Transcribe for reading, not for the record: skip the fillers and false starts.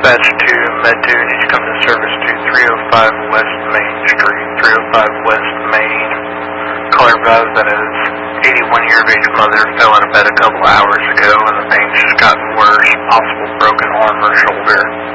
dispatch to Med2. He's coming to service to 305 West Main Street, 305 West Main. Caller advised that his 81-year of age mother fell out of bed a couple hours ago and the pain's just gotten worse. Possible broken arm or shoulder.